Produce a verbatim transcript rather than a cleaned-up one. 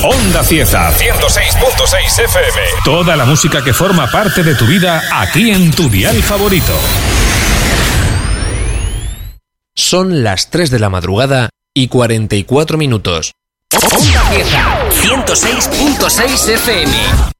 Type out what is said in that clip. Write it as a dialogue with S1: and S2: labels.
S1: Onda Cieza, ciento seis punto seis F M. Toda la música que forma parte de tu vida aquí en tu dial favorito.
S2: Son las tres de la madrugada y cuarenta y cuatro minutos.
S3: Onda Cieza, ciento seis punto seis F M.